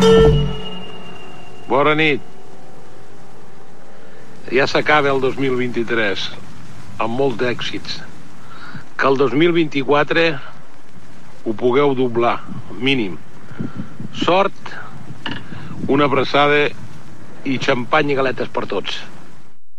Bona nit. Ja s'acaba el 2023 amb molts d'èxits. Que el 2024 ho pugueu doblar, mínim. Sort, una abraçada i xampany i galetes per tots.